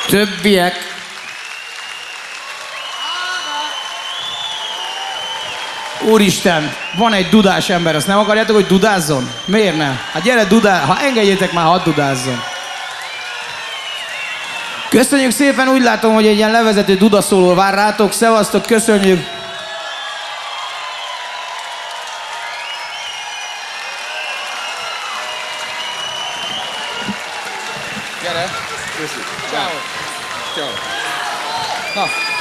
Többiek. Úristen, van egy dudás ember, azt nem akarjátok, hogy dudázzon? Miért nem? Hát gyere, ha engedjétek már, hadd dudázzon. Köszönjük szépen, úgy látom, hogy egy ilyen levezető dudaszóló vár rátok. Szevasztok, köszönjük! Gyere! Köszi! Ciao! Ciao! Na!